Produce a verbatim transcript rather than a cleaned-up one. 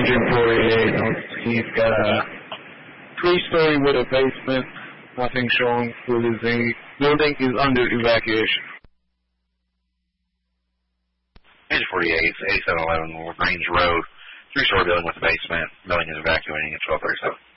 Agent forty-eight, he's got a three-story with a basement, nothing showing through the zinc. Building is under evacuation. Agent forty-eight, eighty-seven eleven North Range Road, three-story building with a basement. Building is evacuating at twelve thirty-seven.